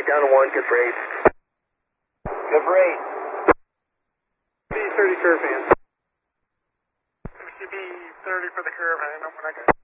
down to 1, good rate. Good rate. B30 curve hand. CB 30 for the curve, I know when I got